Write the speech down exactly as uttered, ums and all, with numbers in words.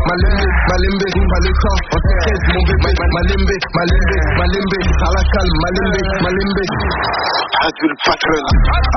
Malembe, Malembe, pas le temps, on s'inquiète, mon bébé. Malembe, Malembe, Malembe, à la calme, Malembe, Malembe. Adul Patron.